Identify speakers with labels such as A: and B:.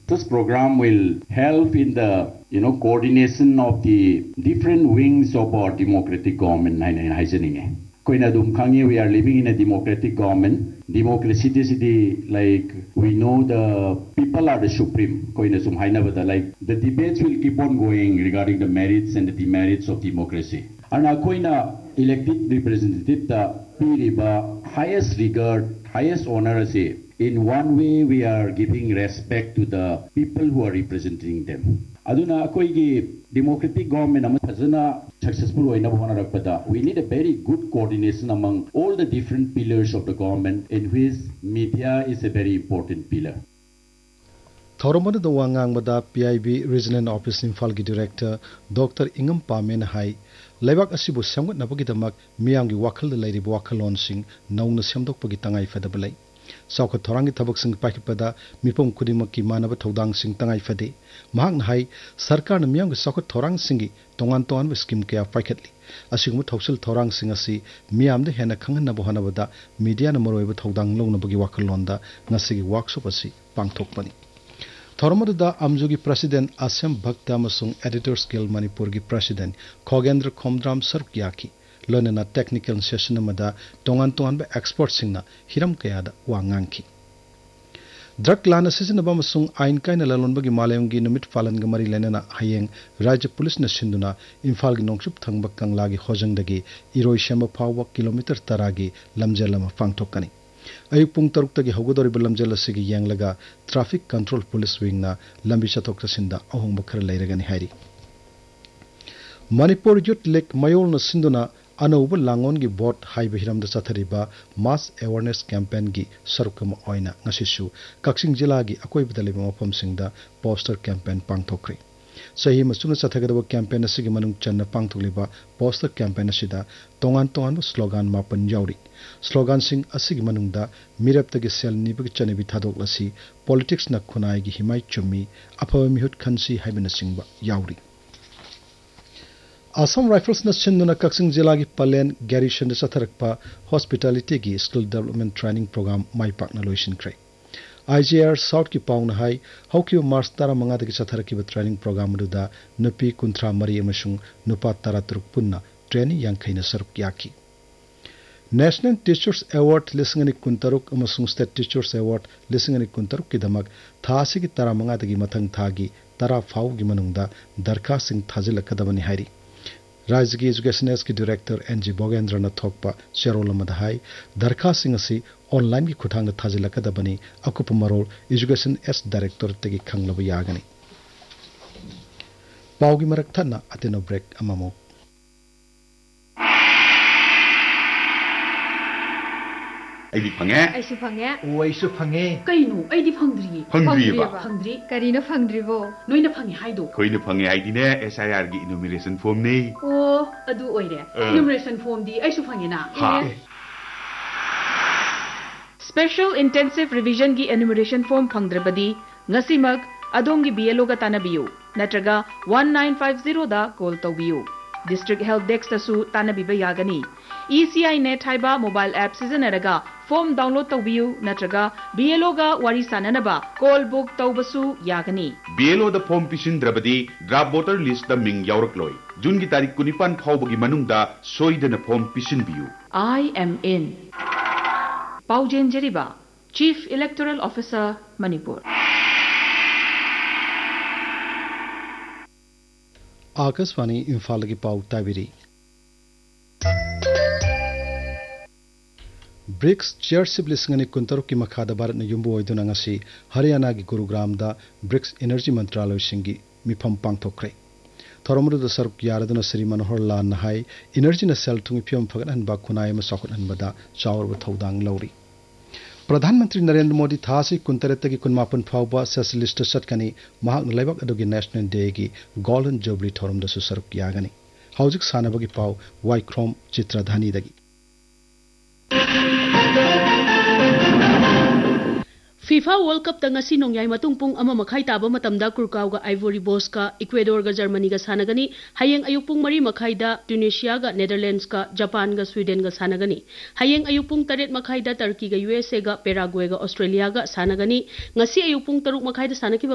A: This program will help in the coordination of the different wings of our democratic government. We are living in a democratic government. Democracy is like we know the people are the supreme. Like the debates will keep on going regarding the merits and the demerits of democracy. And elected representative the highest regard, highest honor in one way we are giving respect to the people who are representing them. Aduna akoigi democratic government amazana successful oina bhanarakpada we need a very good coordination among all the different pillars of the government, in which media is a very important pillar.
B: Thoromada the wangang PIB Regional Office Imphal gi Director Dr. Ingam Pamen hai Laibak asibu samgat nabagidamak miyamgi wakhal da lairiba wakhalon sing nauna samdokpagi tangai fadabalai. Saukat thorangi thabak sing pakipada mipom kudimaki manaba thodang sing tangai fade. Mahang hai sarkar na miyamgi saukat thorang singi tongan tongan skim kaya paikatli. Asigum thoksil thorang sing asi miyamde hena khangan na bohanabada media na maroiba thodang longna bagi wakhalonda ngasigi workshop asi pangthokpani. Thoromada Amjugi President Asam Bhakta Masung Editors Guild Manipur gi President Khogendra Khomdram Sarkyaki Lonena Technical Session Amada Tongan Tongan Expert Singna Hiram Kayada Wangangki Drug Lana Season Abamasung Ain Kaina Lalonbagi Malayamgi Numit Falan Gamari Lenana Hayeng Raja Police na Sinduna Imphal gi Nongsup Thangbak Kanglagi Hojangdagi Iroi Shamba Pawa Kilometer Taragi Lamjelama Fangtokani Ayuk pung taruk tagi hogodori balamjal asigi yanglaga traffic control police wing na lambi chatok sinda ahong bakhar lairagani hairi Manipur Youth Lake Mayol na sinduna anauba langon gi bot haiba hiram da chathariba mass awareness campaign gi sarukama oina ngasisu Kaksing jila gi akoi bidaliba mafam singda poster campaign pangthokri Sahi masuna chathagadaba campaign asigi manung channa pangthokliba poster campaign asida tongan tongan slogan mapan yauri slogan sing asigi manungda miraptagi sel nibagi chanebi thadoklasi politics na khunai gi himai chumi apawa mihut khansi haibina singba yauri Assam Rifles na sinduna Kaksing jila gi Palen garrison da chatharakpa hospitality gi skill development training program mai pakna loisin krai IGR South ki paung na hai haukiyo Mars tara manga dagi chatharaki training program da nupi kuntra mari amasung nupa tara turuk punna training yang khaina saruk yaki National Teachers Award lisingani kuntaruk amasung State Teachers Award lisingani kuntaruk ki damak thasi ki tara manga dagi mathang thagi tara fau gi manungda darka sing thajila kadamani hairi Rajgi Education ki Director NG Bogendra na thokpa Cherola madhai darka sing asi online ki khuthang na thajila kadabani akupa marol Education S Director tegi khanglaba yagani Paugi marak thana ateno break amamo
C: Aidi phange
D: Aisu phange
B: O aisu phange
D: Kainu aidi phangdri
C: Phangdri
D: Karina phangdribo Noina phange haido
C: Koina phange haidine SIR gi enumeration form ne
D: Oh adu oire enumeration form di aisu phange na
C: Ha
D: Special Intensive Revision gi enumeration form phangdrabadi ngasimak adongi BLO ga tanabiyu natraga 1950 da call tawbiyu District Health Desk tasu tanabiba yagani ECI net haiba mobile app sijanaraga form download tawbiyu natraga BLO ga wari sananaba call book tawbasu yagani
C: BLO da form pisin drabadi draft voter list da ming yaurakloi June gi tarik 19 phawbagi manungda soidana form pisin biyu
D: I am in Paujen Jeriba, Chief Electoral Officer, Manipur.
B: Akaswani Imphal gi pau tabiri BRICS chairship lisingani kuntaruk ki makhada Bharat na yumbu oiduna ngasi Haryana gi Gurugram da BRICS Energy Mantralay singi mifam pangthokre Thoromru da saruk yaraduna Sri Manohar Lal na hai energy na sel tungi phiam phagan ba khunai ma sakut an bada chawr ba thodang lauri Pradhanmantri Narendra Modi thasi kuntaretagi kunmapan phawba socialist satkani mahak laibak adugi National Day gi Golden Jubilee thorum da susaruk yagani haujik sanabagi paw Wycrom Chitradhani dagi
E: FIFA World Cup ta ngasi nongyai matung pung ama makhai taba matamda Kurkaw ga Ivory Coast ka Ecuador ga Germany ga sanagani hayeng ayuk pung mari makhai da Tunisia ga Netherlands ka Japan ga Sweden ga sanagani hayeng ayuk pung taret makhai da Turkey ga USA ga Paraguay ga Australia ga sanagani ngasi ayuk pung taruk makhai da sanaki